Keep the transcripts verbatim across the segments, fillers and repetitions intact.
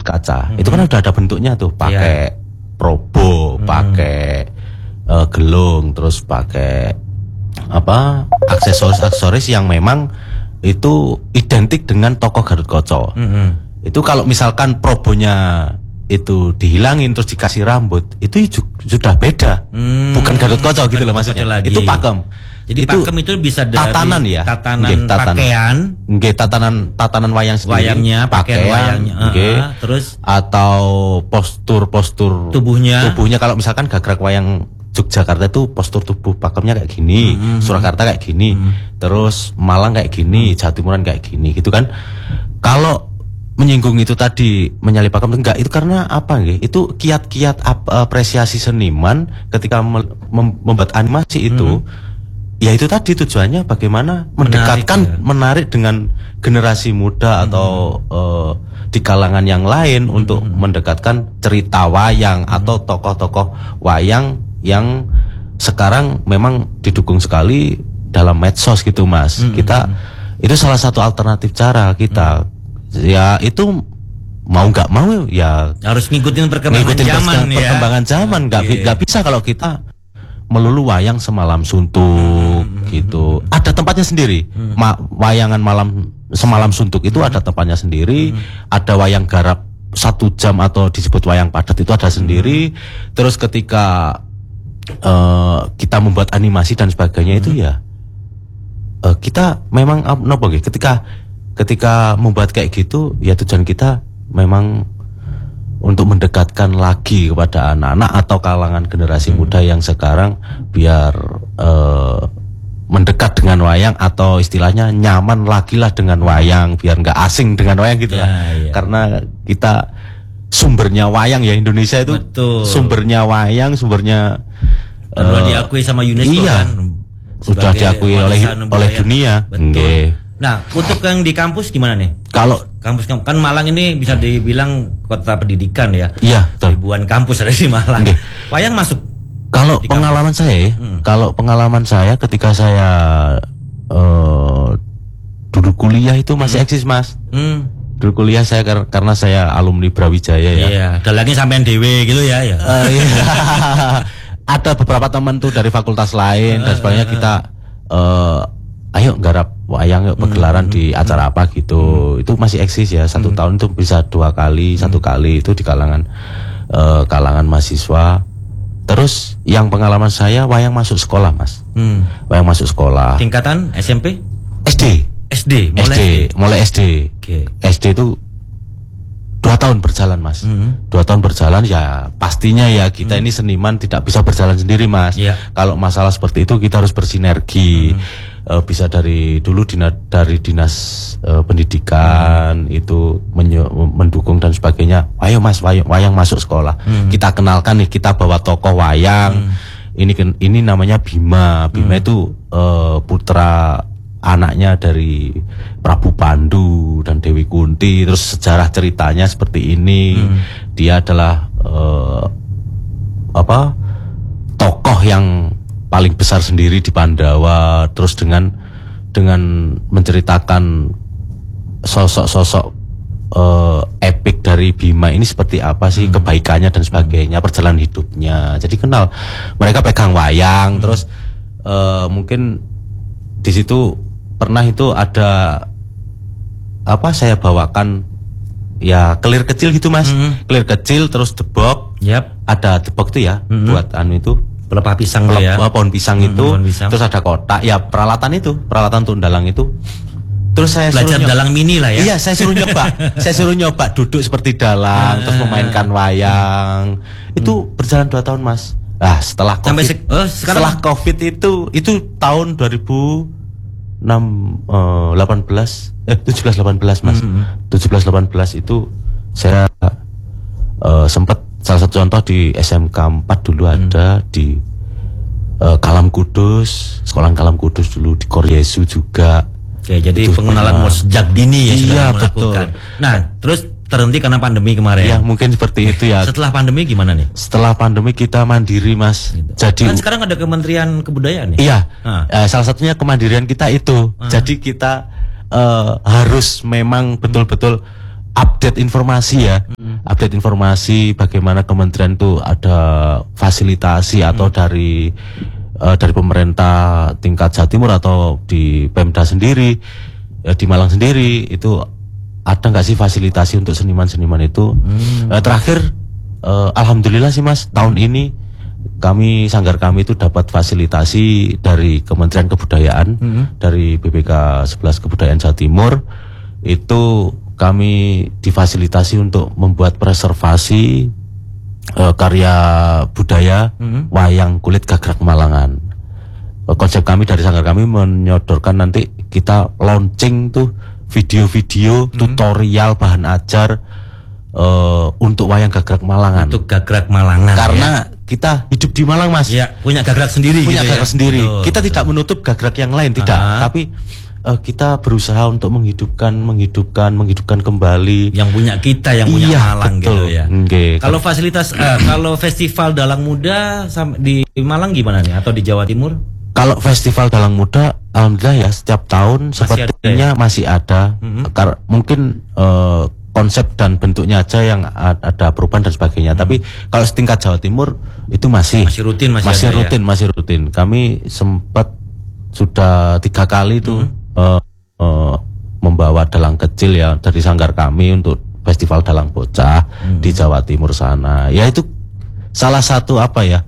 kaca. Hmm. Itu kan udah ada bentuknya tuh, pakai yeah. probo, hmm. pakai uh, gelung, terus pakai apa aksesoris-aksesoris yang memang itu identik dengan tokoh Gathotkaca. Hmm. Itu kalau misalkan probonya itu dihilangin terus dikasih rambut, itu sudah beda, hmm, bukan Gathotkaca gitu loh maksudnya. Lagi. Itu pakem. Jadi itu pakem itu bisa dari tatanan ya, tatanan nge, tatanan. pakaian, nge, tatanan tatanan wayang sendiri, wayangnya, pakaian wayangnya, uh, nge, uh, terus atau postur-postur tubuhnya. Tubuhnya kalau misalkan gagrak wayang Yogyakarta itu postur tubuh pakemnya kayak gini, hmm, Surakarta kayak gini, hmm. terus Malang kayak gini, Jawa Timuran kayak gini, gitu kan. Kalau menyinggung itu tadi menyalip pakem enggak, itu karena apa nggih? Itu kiat-kiat apresiasi seniman ketika membuat animasi itu. Hmm. Ya itu tadi tujuannya bagaimana mendekatkan, menarik, ya? menarik dengan generasi muda atau hmm. uh, di kalangan yang lain hmm. untuk mendekatkan cerita wayang hmm. atau tokoh-tokoh wayang yang sekarang memang didukung sekali dalam medsos gitu mas. Hmm. Kita itu salah satu alternatif cara kita. Hmm. Ya itu mau nggak mau ya harus ngikutin perkembangan ngikutin zaman ya. Perkembangan zaman nggak okay. nggak bisa kalau kita melulu wayang semalam suntuk hmm. gitu. Ada tempatnya sendiri. Hmm. Ma wayangan malam semalam suntuk itu hmm. ada tempatnya sendiri. Hmm. Ada wayang garap satu jam atau disebut wayang padat itu ada sendiri. Hmm. Terus ketika uh, kita membuat animasi dan sebagainya hmm. itu ya uh, kita memang uh, nopo gitu. Ketika ketika membuat kayak gitu ya tujuan kita memang untuk mendekatkan lagi kepada anak-anak atau kalangan generasi hmm. muda yang sekarang biar uh, mendekat dengan wayang atau istilahnya nyaman lagi lah dengan wayang, biar nggak asing dengan wayang gitu ya, lah. Ya. Karena kita sumbernya wayang ya Indonesia itu. Betul. Sumbernya wayang, sumbernya sudah uh, diakui sama UNESCO iya, kan. Sudah diakui oleh oleh dunia. Betul. Nah, untuk yang di kampus gimana nih? Kalau kampus kan Malang ini bisa dibilang kota pendidikan ya. Iya, betul. Ribuan kampus ada di Malang. Okay. Wayang masuk. Kalau pengalaman kampus. saya, hmm. kalau pengalaman saya ketika saya uh, duduk kuliah itu masih hmm. eksis mas. Hmm. Dulu kuliah saya kar karena saya alumni Brawijaya ya. Iya. Dan lagi sampean dewe gitu ya. ya. Uh, iya. Ada beberapa teman tuh dari fakultas lain uh, dan sebagainya uh, kita. Uh, ayo garap wayang yuk pergelaran hmm, di acara hmm, apa gitu. Hmm. Itu masih eksis ya, satu hmm. tahun itu bisa dua kali, hmm. satu kali itu di kalangan uh, kalangan mahasiswa. Terus yang pengalaman saya wayang masuk sekolah mas. hmm. Wayang masuk sekolah tingkatan S M P? S D. S D mulai S D, mulai S D. Okay. S D itu dua tahun berjalan mas. hmm. Dua tahun berjalan ya pastinya ya kita hmm. ini seniman tidak bisa berjalan sendiri mas. yeah. Kalau masalah seperti itu kita harus bersinergi. hmm. Uh, bisa dari dulu dina, dari dinas uh, pendidikan hmm. itu mendukung dan sebagainya. Ayo mas wayang, wayang masuk sekolah. hmm. Kita kenalkan nih, kita bawa tokoh wayang. hmm. Ini ini namanya Bima. Bima hmm. itu uh, putra anaknya dari Prabu Pandu dan Dewi Kunti. Terus sejarah ceritanya seperti ini. hmm. Dia adalah uh, apa tokoh yang paling besar sendiri di Pandawa. Terus dengan dengan menceritakan sosok-sosok uh, epik dari Bima ini seperti apa sih, hmm. kebaikannya dan sebagainya, perjalanan hidupnya. Jadi kenal, mereka pegang wayang. hmm. Terus uh, mungkin di situ pernah itu ada apa saya bawakan ya kelir kecil gitu mas. hmm. Kelir kecil terus debok. Yep. Ada debok itu ya, hmm. buat anu itu pelepah pisang Pelep, ya. Pohon pisang hmm, itu. Pisang. Terus ada kotak ya, peralatan itu, peralatan untuk dalang itu. Terus saya belajar suruh dalang mini lah ya. Iya, saya suruh nyoba. Saya suruh nyoba duduk seperti dalang, terus memainkan wayang. Itu hmm. berjalan dua tahun mas. Ah, setelah COVID, sampai se oh, setelah COVID itu itu tahun dua ribu delapan belas eh tujuh belas delapan belas mas. hmm. tujuh belas delapan belas itu saya uh, sempat salah satu contoh di S M K empat dulu hmm. ada di uh, Kalam Kudus, sekolah Kalam Kudus dulu, di Koryesu juga. Oke, jadi itu pengenalan mau sejak dini ya. Iya betul. Nah, terus terhenti karena pandemi kemarin. Ya mungkin seperti itu ya. Setelah pandemi gimana nih? Setelah pandemi kita mandiri mas. Gitu. Jadi kan sekarang ada Kementerian Kebudayaan nih. Iya. Uh, salah satunya kemandirian kita itu. Uh. Jadi kita uh, harus memang betul-betul update informasi ya. Hmm. update informasi bagaimana kementerian itu ada fasilitasi atau hmm. dari uh, dari pemerintah tingkat Jawa Timur atau di Pemda sendiri, uh, di Malang sendiri itu ada nggak sih fasilitasi untuk seniman-seniman itu? Hmm. Uh, terakhir, uh, alhamdulillah sih Mas, tahun ini kami sanggar kami itu dapat fasilitasi dari Kementerian Kebudayaan, hmm. dari B P K sebelas Kebudayaan Jawa Timur. Itu kami difasilitasi untuk membuat preservasi uh, karya budaya hmm. wayang kulit gagrak Malangan. Uh, konsep kami dari sanggar kami menyodorkan nanti kita launching tuh video-video hmm. tutorial bahan ajar uh, untuk wayang gagrak Malangan. Untuk gagrak Malangan. Karena ya, kita hidup di Malang Mas. Ya, punya gagrak sendiri. Punya gitu gagrak ya? sendiri. Betul, kita betul. tidak menutup gagrak yang lain, tidak. Aha. Tapi uh, kita berusaha untuk menghidupkan, menghidupkan, menghidupkan kembali yang punya kita, yang punya iya, Malang betul. gitu ya. Okay. Kalau fasilitas, uh, kalau festival Dalang Muda di Malang gimana nih? Atau di Jawa Timur? Kalau festival Dalang Muda, alhamdulillah ya setiap tahun masih sepertinya ada, ya? masih ada. Mm-hmm. Karena mungkin uh, konsep dan bentuknya aja yang ada perubahan dan sebagainya. Mm-hmm. Tapi kalau setingkat Jawa Timur itu masih masih rutin, masih, masih ada, rutin, ya? masih rutin. Kami sempat sudah tiga kali itu mm-hmm. uh, uh, membawa dalang kecil ya dari sanggar kami untuk festival Dalang Bocah mm-hmm. di Jawa Timur sana. Ya itu salah satu apa ya?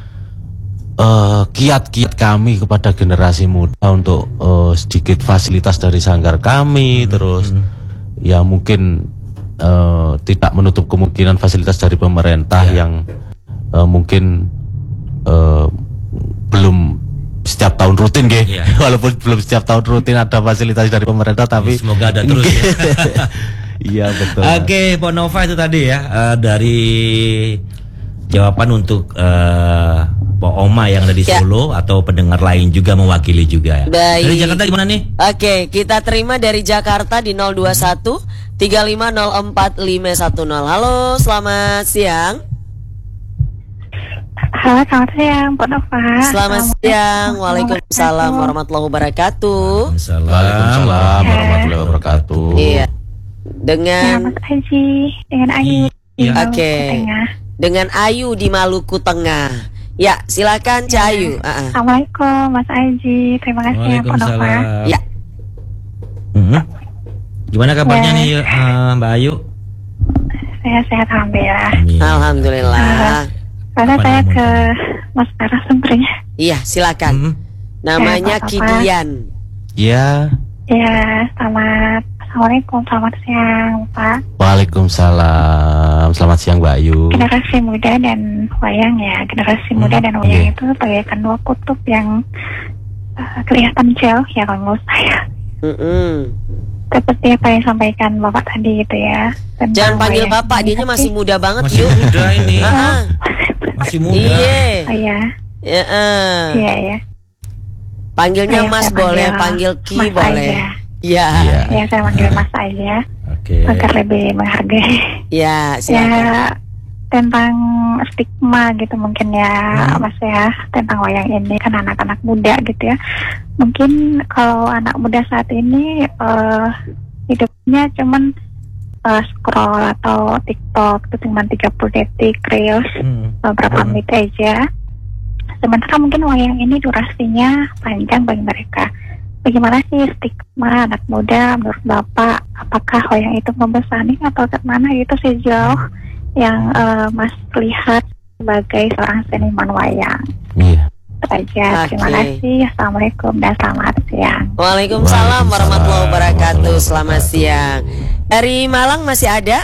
Uh, kiat-kiat kami kepada generasi muda untuk uh, sedikit fasilitas dari sanggar kami, hmm. terus hmm. ya mungkin uh, tidak menutup kemungkinan fasilitas dari pemerintah yeah. yang uh, mungkin uh, belum setiap tahun rutin, yeah. walaupun belum setiap tahun rutin ada fasilitas dari pemerintah, tapi semoga ada terus. Ya. Iya betul. Oke, okay, Pak Nova itu tadi ya uh, dari jawaban untuk uh, Pak Oma yang ada di ya. Solo atau pendengar lain juga mewakili juga ya. Baik. Dari Jakarta gimana nih? Oke, kita terima dari Jakarta di nol dua satu tiga lima nol empat lima satu nol. Halo, selamat siang. Halo, selamat siang, Pak Nova. Selamat siang. Waalaikumsalam warahmatullahi wabarakatuh. Waalaikumsalam warahmatullahi wabarakatuh. Iya. Dengan Mas Aji, dengan Ayu. Iya. Oke. Okay. Dengan Ayu di Maluku Tengah. Ya, silakan Cak Ayu. Uh-uh. Assalamualaikum Mas Aji. Terima kasih ya Pak Nova. Ya. Hmm. Gimana kabarnya ya. nih uh, Mbak Ayu? Saya sehat alhamdulillah. Amin. Alhamdulillah. Karena saya ke Mas Ara sumbernya. Iya, silakan. Hmm. Namanya ya, Kidian. Iya. Ya, selamat Assalamualaikum, selamat siang Pak. Waalaikumsalam, selamat siang Mbak Ayu. Generasi muda dan wayang ya, generasi hmm, muda dan wayang yeah. itu bagaikan dua kutub yang uh, kelihatan jauh ya kalau menurut saya. Mm-hmm. Seperti apa yang sampaikan Bapak tadi gitu ya. Jangan panggil Bapak, dia masih muda banget masih yuk. Muda ini. Masih muda. Iya. Oh iya. Iya. Uh. Iya ya. Panggilnya Mas boleh, panggil Ki Mas boleh. Iya. Ya. Ya, saya manggil Mas aja. Oke. Okay. Agar lebih menghargai. Ya, silakan. Ya, tentang stigma gitu mungkin ya, hmm. Mas ya, tentang wayang ini kan anak-anak muda gitu ya. Mungkin kalau anak muda saat ini uh, hidupnya cuman uh, scroll atau TikTok itu cuma tiga puluh detik, reels hmm. beberapa hmm. menit aja. Sementara mungkin wayang ini durasinya panjang bagi mereka. Bagaimana sih stigma anak muda menurut Bapak? Apakah wayang itu membesarkan atau kemana gitu sejauh yang uh, Mas lihat sebagai seorang seniman wayang? Iya. Itu aja. Okay. Terima kasih. Assalamualaikum dan selamat siang. Waalaikumsalam warahmatullahi wabarakatuh. Selamat siang. Dari Malang masih ada?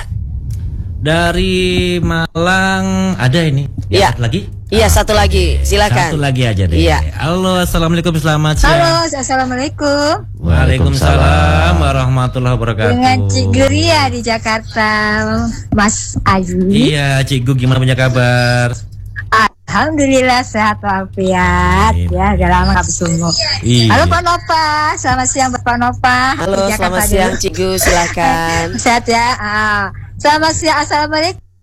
Dari Malang ada ini. Iya. Lagi? Iya, satu lagi, silakan. Satu lagi aja deh. Iya. Halo, assalamualaikum, selamat siang. Halo, assalamualaikum. Waalaikumsalam warahmatullahi wabarakatuh. Dengan Cik Guria di Jakarta, Mas Ayu. Iya, Cik Gu, gimana punya kabar? Alhamdulillah sehat walafiat. Ya, udah lama nggak bertemu. Iya. Halo Pak Nova, selamat siang Pak Nova. Halo, selamat siang Cik Gu, silakan. Sehat ya. Ah. Selamat siang, assalamualaikum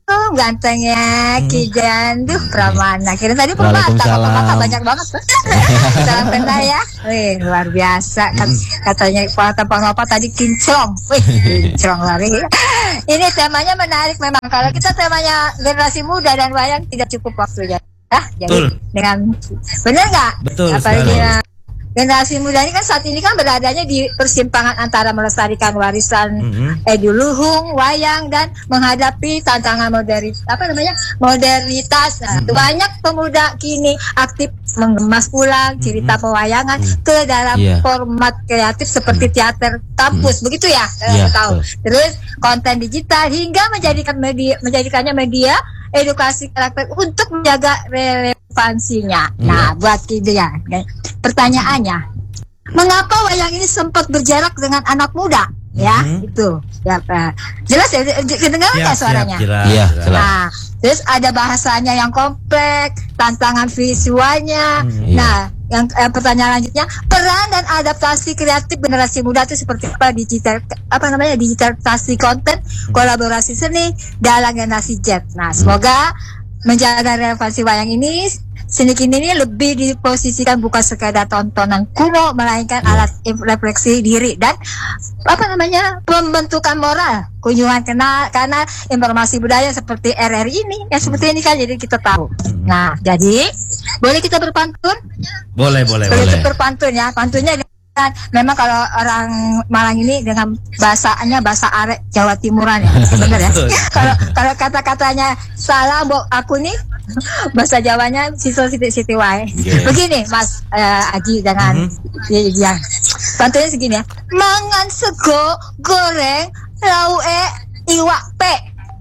Assalamualaikum gantengnya Kijan duh Pramana. Kira tadi pemata, pemata banyak banget. Salam kenal ya. Wih, luar biasa. Katanya kata Pak tadi kinclong. Wih, kinclong lari. Ini temanya menarik memang. Kalau kita temanya generasi muda dan wayang tidak cukup waktunya. Ah, jadi betul. Dengan benar nggak? Betul. Apalagi generasi muda ini kan saat ini kan beradanya di persimpangan antara melestarikan warisan mm-hmm. eduluhung, wayang dan menghadapi tantangan modernitas apa namanya modernitas. Nah, mm-hmm. banyak pemuda kini aktif mengemas ulang cerita mm-hmm. pewayangan mm-hmm. ke dalam yeah. format kreatif seperti mm-hmm. teater kampus, mm-hmm. begitu ya? Yeah, tahu. Terus konten digital hingga menjadikan media menjadikannya media edukasi karakter untuk menjaga relevansinya. Hmm. Nah, buat gitu ya. Pertanyaannya, mengapa wayang ini sempat berjarak dengan anak muda? Ya, hmm. itu. Ya, jelas ya, kedengaran nggak suaranya? Iya, jelas. Nah, terus ada bahasanya yang kompleks, tantangan visualnya. Hmm, nah, iya. yang eh, pertanyaan lanjutnya, peran dan adaptasi kreatif generasi muda itu seperti apa? Digital apa namanya? Digitalisasi konten, kolaborasi seni dalam generasi Z. Nah, semoga menjaga relevansi wayang ini seni kini ini lebih diposisikan bukan sekadar tontonan kuno, melainkan alat refleksi diri dan apa namanya pembentukan moral kunjungan kenal karena informasi budaya seperti R R ini ya seperti ini kan jadi kita tahu. Nah, jadi boleh kita berpantun? Boleh, boleh, boleh. boleh. Berpantun ya, pantunnya dengan, memang kalau orang Malang ini dengan bahasanya bahasa arek Jawa Timuran ya, benar ya. Kalau kalau kata-katanya salah, bo aku nih bahasa Jawanya siswa siti-siti wae. Yeah. Begini Mas uh, Aji dengan mm-hmm. ya, ya. Pantunnya segini ya. Mangan sego goreng laue iwak pe.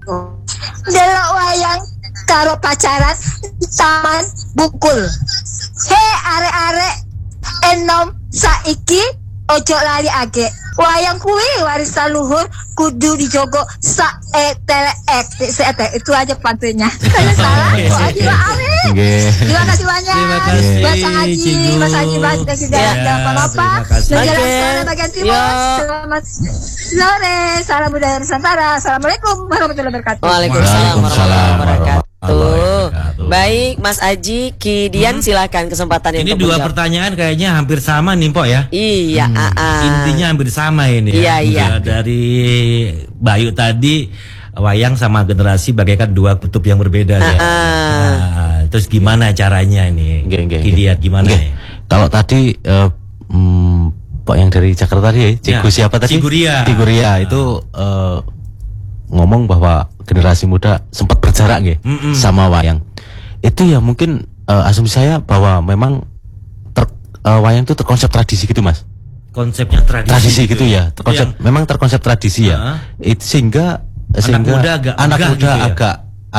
Delok wayang karo pacaran taman bukul. He arek-arek enom saiki ojo lali age. Wayang kuwi warisan luhur kudu dijogo sa etelek. Itu aja pantunnya. Saya salah. Aji maafin. Terima kasih banyak. Buat Sang Haji, Mas Haji, Mas dan juga jangan apa-apa. Menjelang sore bagian timur. Selamat sore. Salam budaya Nusantara. Assalamualaikum warahmatullahi wabarakatuh. Waalaikumsalam warahmatullahi wabarakatuh. Tuh. Baik, Mas Aji, Kidian hmm. silakan kesempatan yang ini dua pertanyaan kayaknya hampir sama nih, Mpok ya. Iya, hmm. uh, uh. intinya hampir sama ini. Iya, ya. iya. Dari Bayu tadi wayang sama generasi bagaikan dua kutub yang berbeda uh, ya. Uh. Nah, terus gimana caranya ini? Kidian gimana? Ya? Kalau tadi uh, hmm, Pak yang dari Jakarta tadi ya, Cigu ya. siapa tadi? Ciguria. Ciguria itu uh, ngomong bahwa generasi muda sempat berjarak nggih mm -mm. sama wayang. Itu ya mungkin uh, asumsi saya bahwa memang ter, uh, wayang itu terkonsep tradisi gitu, Mas. Konsepnya tradisi, tradisi gitu, gitu ya. Terkonsep yang, memang terkonsep tradisi uh-huh. ya. Itu sehingga anak sehingga muda agak anak muda gitu ya? agak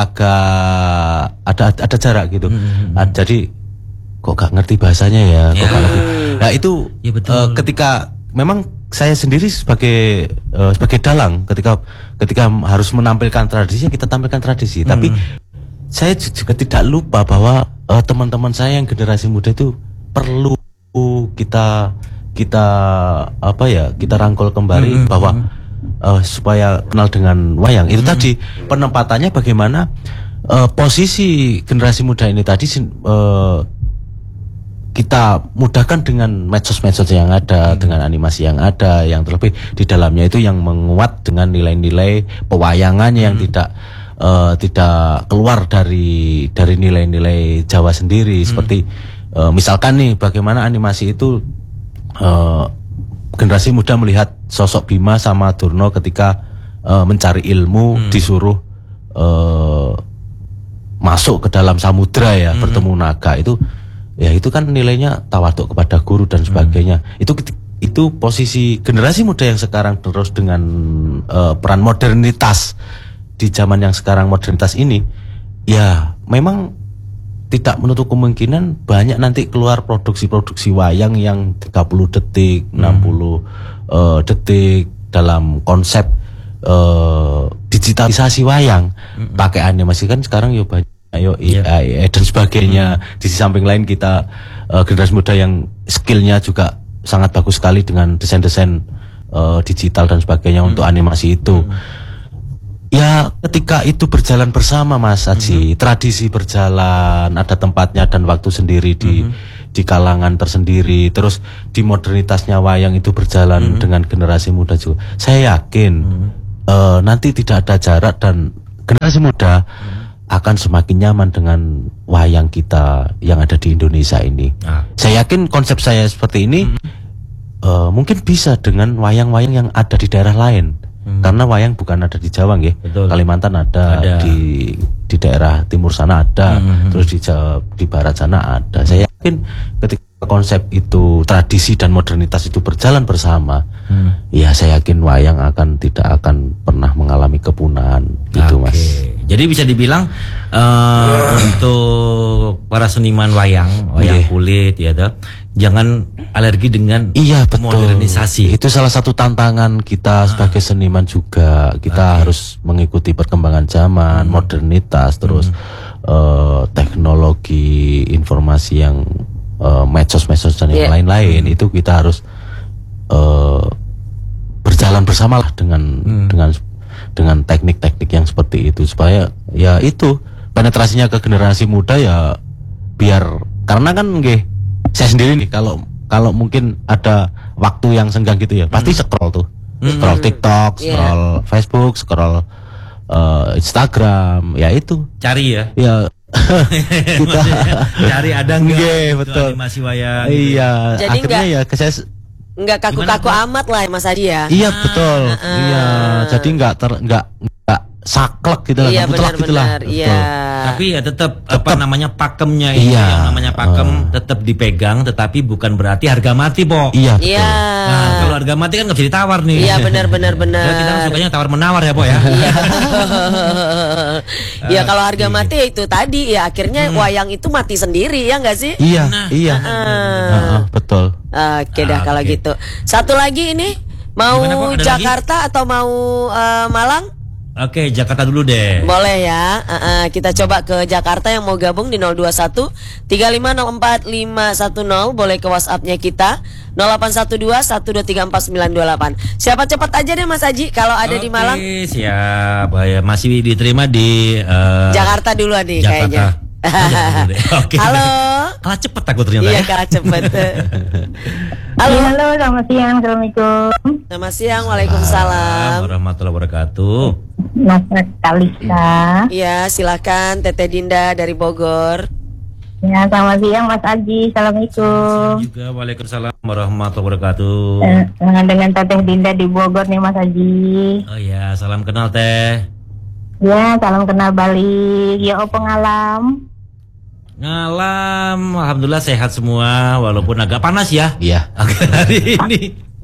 agak ada ada jarak gitu. Mm-hmm. uh, jadi kok gak ngerti bahasanya ya, yeah. kok gak ngerti. Nah, itu ya, betul. Uh, ketika memang saya sendiri sebagai uh, sebagai dalang ketika ketika harus menampilkan tradisi kita tampilkan tradisi, hmm. tapi saya juga tidak lupa bahwa uh, teman-teman saya yang generasi muda itu perlu kita kita apa ya kita rangkul kembali hmm. bahwa uh, supaya kenal dengan wayang itu hmm. tadi penempatannya bagaimana uh, posisi generasi muda ini tadi uh, kita mudahkan dengan medsos-medsos yang ada, hmm. dengan animasi yang ada, yang terlebih di dalamnya itu yang menguat dengan nilai-nilai pewayangannya hmm. yang tidak uh, tidak keluar dari dari nilai-nilai Jawa sendiri. Hmm. Seperti uh, misalkan nih, bagaimana animasi itu uh, generasi muda melihat sosok Bima sama Durna ketika uh, mencari ilmu, hmm. disuruh uh, masuk ke dalam samudra ya, hmm. bertemu naga itu. Ya itu kan nilainya tawaduk kepada guru dan sebagainya. Hmm. Itu itu posisi generasi muda yang sekarang terus dengan uh, peran modernitas di zaman yang sekarang modernitas ini, ya memang tidak menutup kemungkinan banyak nanti keluar produksi-produksi wayang yang tiga puluh detik, hmm. enam puluh uh, detik dalam konsep uh, digitalisasi wayang, hmm. pakai animasi kan sekarang ya banyak. Ayo yeah. I A dan sebagainya. Hmm. Di samping lain kita uh, generasi muda yang skillnya juga sangat bagus sekali dengan desain-desain uh, digital dan sebagainya hmm. untuk animasi itu. Hmm. Ya ketika itu berjalan bersama Mas Aji, mm-hmm. tradisi berjalan, ada tempatnya dan waktu sendiri di mm-hmm. di kalangan tersendiri, terus di modernitasnya wayang itu berjalan mm-hmm. dengan generasi muda juga. Saya yakin mm-hmm. uh, nanti tidak ada jarak dan generasi muda mm-hmm. akan semakin nyaman dengan wayang kita yang ada di Indonesia ini. Ah. Saya yakin konsep saya seperti ini mm-hmm. uh, mungkin bisa dengan wayang-wayang yang ada di daerah lain. Hmm. Karena wayang bukan ada di Jawa nggih. Kalimantan ada, ada. di di daerah timur sana ada, hmm. terus di Jawa, di barat sana ada. Saya yakin ketika konsep itu, tradisi dan modernitas itu berjalan bersama, hmm. ya saya yakin wayang akan tidak akan pernah mengalami kepunahan gitu, okay. Mas. Jadi bisa dibilang uh, untuk para seniman wayang, wayang yeah. kulit ya toh, jangan alergi dengan iya, betul. modernisasi. Itu salah satu tantangan kita ah. sebagai seniman juga. Kita okay. harus mengikuti perkembangan zaman, hmm. modernitas, terus hmm. uh, teknologi informasi yang uh, medsos-medsos dan yeah. yang lain-lain. Hmm. Itu kita harus uh, berjalan bersamalah dengan hmm. dengan dengan teknik-teknik yang seperti itu supaya ya itu penetrasinya ke generasi muda ya biar karena kan nggih saya sendiri nih kalau kalau mungkin ada waktu yang senggang gitu ya hmm. pasti scroll tuh hmm. scroll TikTok, scroll yeah. Facebook, scroll uh, Instagram ya itu cari ya ya kita cari ada enggak gitu, betul animasi wayang gitu. Iya jadi akhirnya enggak, ya ke saya enggak kaku-kaku amat lah Mas Adi ya. Iya betul. Ah, iya, jadi enggak ter enggak enggak saklek gitu lah, iya, mutlak gitu lah. Iya. Tapi ya tetap, tetap apa namanya pakemnya ini iya, yang namanya pakem uh, tetap dipegang, tetapi bukan berarti harga mati, Po. Iya betul. Iya. Nah, kalau harga mati kan nggak bisa ditawar nih. Iya benar benar benar. Ya, kita sukanya tawar menawar ya, Po ya. Iya. Ya kalau harga mati ya itu tadi ya akhirnya hmm. wayang itu mati sendiri ya nggak sih? Iya, nah, iya. Uh, uh, uh, betul. Oke dah ah, kalau okay. gitu. Satu lagi ini mau Gimana, Jakarta lagi? Atau mau uh, Malang? Oke, Jakarta dulu deh. Boleh ya. Uh, uh, kita coba ke Jakarta yang mau gabung di nol dua satu tiga lima nol empat lima satu nol. Boleh ke WhatsApp-nya kita nol delapan satu dua satu dua tiga empat sembilan dua delapan. Siapa cepat aja deh Mas Haji kalau ada Oke, di Malang. Siap. Ya, masih diterima di uh, Jakarta dulu nih kayaknya. Oke. Halo. Kalah cepet aku ternyata. Iya, ya. kalah cepet. Halo, halo, selamat siang, assalamualaikum. Selamat siang, waalaikumsalam. Warahmatullahi wabarakatuh. Mas Kalista. Iya, silakan Teteh Dinda dari Bogor. Ya, selamat siang Mas Aji, assalamualaikum. Selamat juga, waalaikumsalam warahmatullahi wabarakatuh. Eh, dengan Teteh Dinda di Bogor nih Mas Aji. Oh ya, salam kenal Teh. Ya, salam kenal balik. Ya, openg alam. Ngalam, alhamdulillah sehat semua, walaupun agak panas ya. Iya. Hari ini.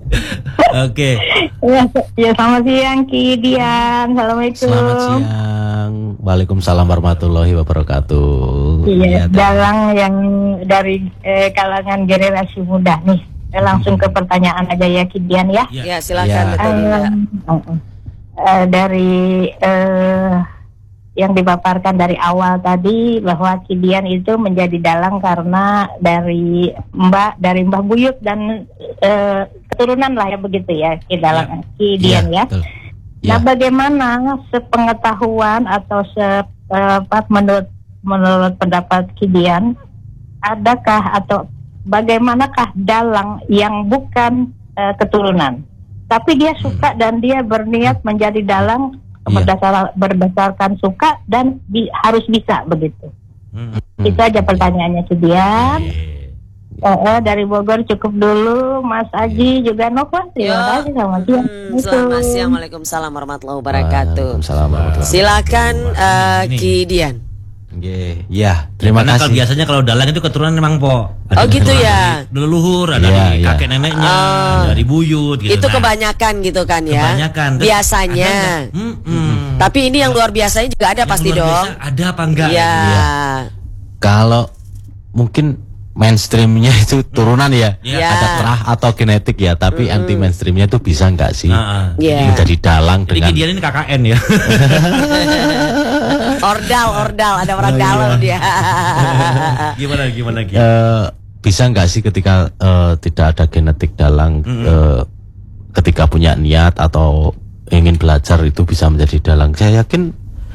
Oke. Ya, ya, selamat siang Ki Dian. Assalamualaikum. Selamat siang. Waalaikumsalam warahmatullahi wabarakatuh. Iya, dalang yang dari eh, kalangan generasi muda nih. Eh, langsung ke pertanyaan aja ya Ki Dian ya. Ya, silakan Teteh Dinda. Uh, uh, uh, dari uh, yang dipaparkan dari awal tadi bahwa Ki Dian itu menjadi dalang karena dari Mbak dari Mbah Buyut dan e, keturunan lah ya begitu ya Ki dalang ya. Ki Dian ya. ya. ya. Nah bagaimana sepengetahuan atau sepat menurut menurut pendapat Ki Dian, adakah atau bagaimanakah dalang yang bukan e, keturunan tapi dia suka hmm. dan dia berniat menjadi dalang Berdasar, berdasarkan suka dan bi, harus bisa begitu. Hmm. Itu aja pertanyaannya Ki Dian. Yeah. Uh, uh, dari Bogor cukup dulu, Mas Aji yeah. juga Nova. Terima kasih, selamat siang. Hmm, selamat siang, waalaikumsalam warahmatullahi wabarakatuh. Waalaikumsalam. Silakan uh, Ki Dian. Yeah. Ya, terima Karena kasih. Kalau biasanya kalau dalang itu keturunan memang Po. Ada oh gitu ya. Dari leluhur, ada yeah, dari yeah. kakek neneknya, oh. dari buyut gitu. Itu nah, kebanyakan gitu kan ya. Kebanyakan. Biasanya. Hmm, hmm. Tapi ini yang luar biasanya juga ada yang pasti dong. Biasa, ada apa enggak? Iya. Ya. Kalau mungkin mainstreamnya itu turunan ya, yeah. ada terah atau genetik ya, tapi mm. anti mainstreamnya itu bisa nggak sih uh, uh. Yeah. menjadi dalang Jadi dengan. Jadi dia ini K K N ya. Ordal, ordal, ada orang oh, dalam iya. dia. Gimana, gimana gitu? Uh, bisa nggak sih ketika uh, tidak ada genetik dalang, mm -hmm. uh, ketika punya niat atau ingin belajar itu bisa menjadi dalang. Saya yakin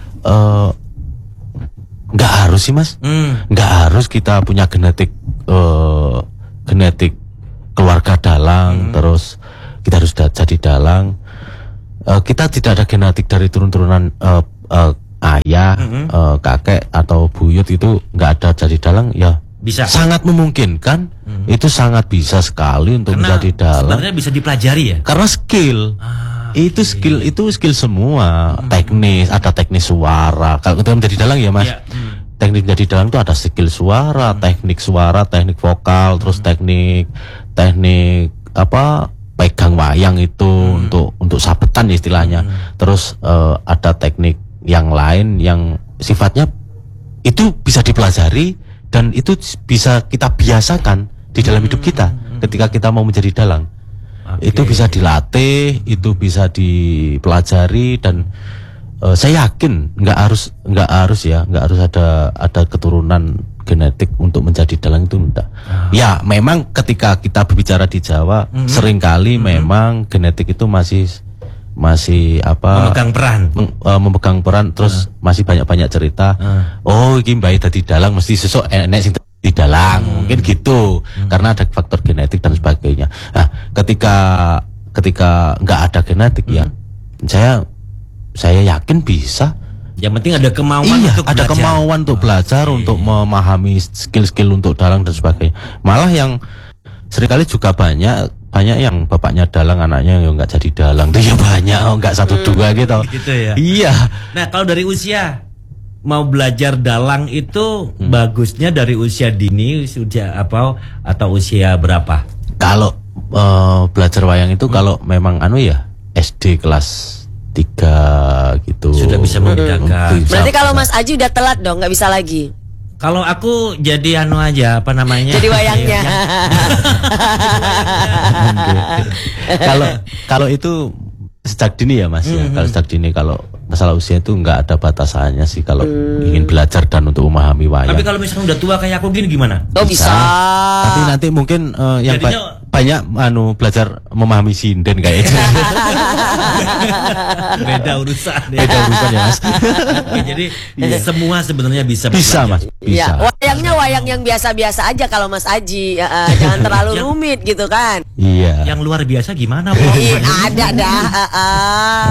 nggak uh, harus sih mas, nggak hmm. harus kita punya genetik uh, genetik keluarga dalang, hmm. terus kita harus da- jadi dalang. Uh, kita tidak ada genetik dari turun-turunan uh, uh, ayah, hmm. uh, kakek atau buyut itu nggak ada jadi dalang ya. Bisa. Sangat memungkinkan, hmm. itu sangat bisa sekali untuk karena menjadi dalang. Sebenarnya bisa dipelajari ya. Karena skill, ah, itu okay. skill itu skill semua, hmm. teknis, ada teknis suara. Kalau kita menjadi dalang ya mas, ya. Hmm. teknik menjadi dalang itu ada skill suara, hmm. teknik suara, teknik vokal, hmm. terus teknik teknik apa pegang wayang itu hmm. untuk untuk sabetan istilahnya. Hmm. Terus uh, ada teknik yang lain yang sifatnya itu bisa dipelajari. Dan itu bisa kita biasakan di dalam hidup kita ketika kita mau menjadi dalang. Okay. Itu bisa dilatih, itu bisa dipelajari dan uh, saya yakin nggak harus nggak harus ya nggak harus ada ada keturunan genetik untuk menjadi dalang itu enggak. Ah. Ya memang ketika kita berbicara di Jawa mm-hmm. seringkali mm-hmm. memang genetik itu masih masih apa memegang peran mem, uh, memegang peran terus uh. masih banyak-banyak cerita uh. oh ini bayi tadi dalang mesti sesuk enek sing di dalang hmm. mungkin gitu hmm. karena ada faktor genetik dan sebagainya. Nah ketika ketika nggak ada genetik hmm. ya saya saya yakin bisa. Yang penting ada kemauan iya, untuk ada belajar. kemauan untuk belajar okay. untuk memahami skill-skill untuk dalang dan sebagainya. Malah yang seringkali juga banyak banyak yang bapaknya dalang, anaknya yang nggak jadi dalang. Itu ya banyak, oh, nggak satu dua gitu. Gitu ya. Iya. Nah kalau dari usia mau belajar dalang itu hmm. bagusnya dari usia dini, usia apa atau usia berapa? Kalau uh, belajar wayang itu hmm. kalau memang anu ya S D kelas tiga gitu. Sudah bisa membedakan. Hmm. Berarti kalau Mas Aji udah telat dong, nggak bisa lagi. Kalau aku jadi anu aja apa namanya? Jadi wayangnya. Kalau kalau itu sejak dini ya mas mm-hmm. ya. Kalau sejak dini kalau masalah usia itu nggak ada batasannya sih kalau mm. ingin belajar dan untuk memahami wayang. Tapi kalau misalnya udah tua kayak aku gini gimana? Oh bisa. bisa. Tapi nanti mungkin uh, yang Jadinya, ba- banyak anu belajar memahami sinden kayaknya. Beda urusan. Ya. Beda urusan ya mas. Oke, jadi yeah. semua sebenarnya bisa. Bisa mas. Bisa. Ya, wayangnya wayang yang biasa-biasa aja kalau Mas Aji. Uh, uh, jangan terlalu yang, rumit gitu kan. Iya. Yang luar biasa gimana po? Ada dah. Uh, uh.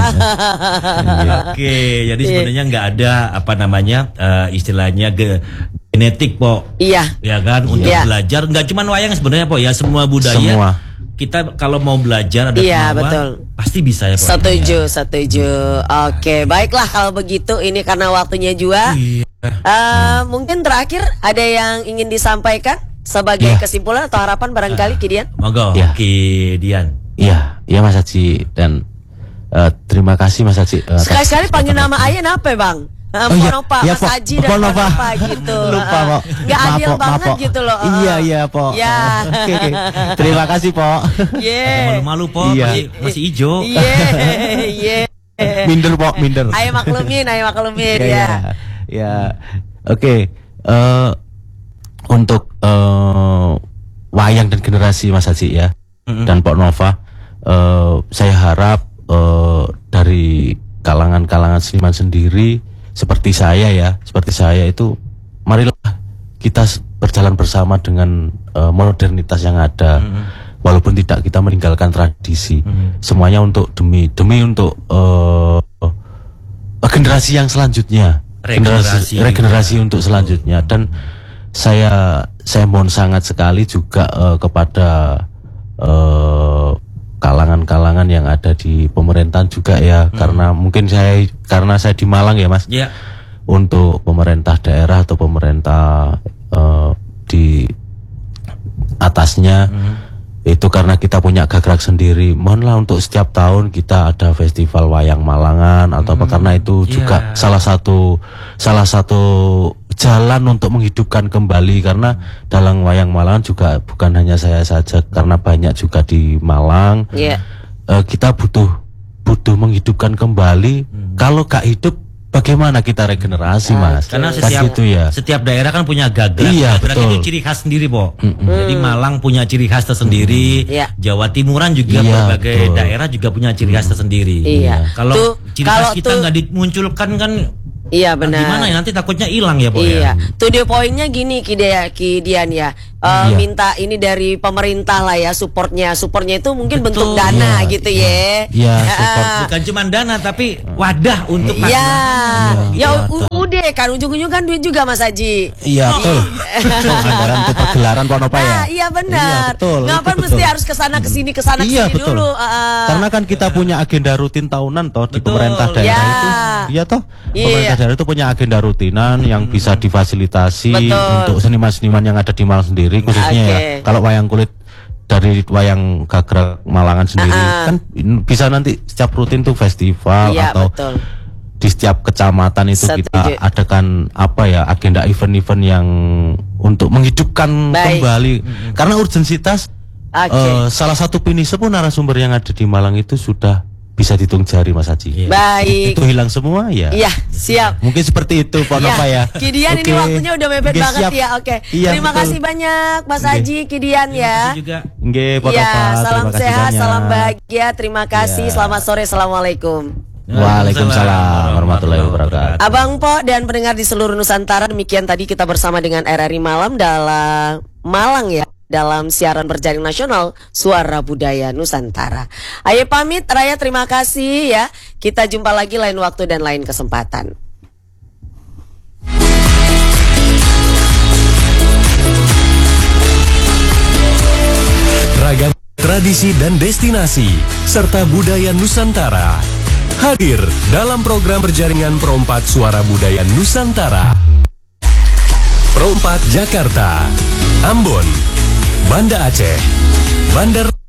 Oke, jadi sebenarnya nggak ada apa namanya uh, istilahnya ge- genetik po. Iya. Ya kan untuk iya. belajar nggak cuma wayang sebenarnya po ya semua budaya. Semua. Kita kalau mau belajar ada iya, kemauan betul. pasti bisa ya po. Setuju, ya. setuju. Oke, baiklah kalau begitu ini karena waktunya juga. Iya. Uh, hmm. Mungkin terakhir ada yang ingin disampaikan sebagai yeah. kesimpulan atau harapan barangkali uh, Kidian? Monggo, yeah. Kidian. Iya, iya Mas Haji dan uh, terima kasih Mas Haji. Uh, Sekali-sekali panggil nama Ayen apa Bang? Uh, oh, iya. Pak, ya, Mas Haji dan Pak gitu. Lupa uh, Pok. Gak adil maaf, banget maaf, gitu loh. Uh. Iya iya Pok. Ya. Oke, okay. Terima kasih Pok. Yeah. Malu-malu Pok, iya. masih, masih hijau. Iya, iya. Minder Pok, minder. Ayo maklumin, ayo maklumin ya. Ya. Ya. Oke. Okay. Uh, untuk uh, wayang dan generasi Mas Haji ya. Mm-hmm. Dan Pok Nova, uh, saya harap uh, dari kalangan-kalangan seniman sendiri seperti saya ya, seperti saya itu marilah kita berjalan bersama dengan uh, modernitas yang ada, mm-hmm. walaupun tidak kita meninggalkan tradisi, mm-hmm. semuanya untuk demi demi untuk uh, uh, generasi yang selanjutnya, regenerasi, generasi, regenerasi untuk selanjutnya. Dan saya saya mohon sangat sekali juga uh, kepada uh, kalangan-kalangan yang ada di pemerintahan juga ya, hmm. karena mungkin saya karena saya di Malang ya Mas, yeah. untuk pemerintah daerah atau pemerintah uh, di atasnya, hmm. itu karena kita punya gerak sendiri, mohonlah untuk setiap tahun kita ada festival wayang Malangan atau apa, hmm. karena itu yeah. juga salah satu salah satu jalan untuk menghidupkan kembali, karena dalang wayang Malang juga bukan hanya saya saja, karena banyak juga di Malang. Yeah. Uh, kita butuh butuh menghidupkan kembali. Hmm. Kalau gak hidup bagaimana kita regenerasi, Mas? Karena Kan setiap gitu ya. setiap daerah kan punya gagrag. Iya, Gagrag betul. itu ciri khas sendiri, Po. Jadi Malang punya ciri khas tersendiri. Iya. Jawa Timuran juga Iya, berbagai betul. daerah juga punya ciri khas tersendiri. Iya. Kalau Tuh, ciri kalau khas kita tuh- nggak dimunculkan kan Iya nah, benar. gimana ya, nanti takutnya hilang ya, Po Iya, ya. to the point-nya gini Kidia, Kidian ya. Eh, Iya. minta ini dari pemerintah lah ya, supportnya. Supportnya itu mungkin Betul. bentuk dana Iya, gitu ya. Iya, Ah, support. Bukan cuma dana tapi wadah untuk Iya, makna. ya Iya, u- udah kan ujung-ujung kan duit juga Mas Haji. Iya, betul. Anggaran untuk pergelaran Ponopa ya. Nah, iya benar. Iya, betul. Ngapain itu mesti betul. harus kesana kesini kesana Iya, kesini betul. dulu? Ah, Karena kan kita punya agenda rutin tahunan toh di Betul. pemerintah daerah Ya. itu. Iya toh. Iya. Pemerintah daerah itu punya agenda rutinan yang bisa difasilitasi Betul. untuk seniman-seniman yang ada di Malang sendiri, khususnya Oke. ya. Kalau wayang kulit dari wayang gagrag Malangan sendiri Ah. kan bisa nanti setiap rutin tuh festival Iya, atau betul. di setiap kecamatan itu Setuju. kita adakan apa ya agenda event-event yang untuk menghidupkan Baik. kembali karena urgensitas. Oke. Eh, salah satu pinisa pun narasumber yang ada di Malang itu sudah bisa dihitung jari, Mas Haji. Baik. Itu hilang semua ya. Iya, siap. Mungkin seperti itu Pak Nova ya. Kidian ini Oke. waktunya udah mepet Oke, banget siap. ya. Oke. Iya, Terima betul. kasih banyak Mas Oke. Haji Kidian ya. Terima kasih juga. Nggih, Pak Iya, Nova. salam Terima kasih sehat, banyak. salam bahagia. Terima kasih. Iya. Selamat sore. Assalamualaikum. Waalaikumsalam warahmatullahi wabarakatuh. Abang Po dan pendengar di seluruh Nusantara, demikian tadi kita bersama dengan R R I Malam dalam Malang ya, dalam siaran berjaring nasional Suara Budaya Nusantara. Ayo pamit Raya, terima kasih ya. Kita jumpa lagi lain waktu dan lain kesempatan. Ragam tradisi dan destinasi serta budaya Nusantara hadir dalam program berjaringan Perompak Suara Budaya Nusantara. Perompak Jakarta, Ambon, Banda Aceh, Bandar